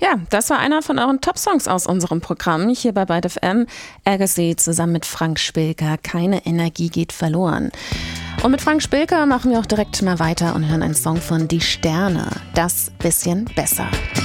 Ja, das war einer von euren Top-Songs aus unserem Programm hier bei Byte FM. Agassi zusammen mit Frank Spilker, Keine Energie geht verloren. Und mit Frank Spilker machen wir auch direkt mal weiter und hören einen Song von Die Sterne, Das bisschen besser.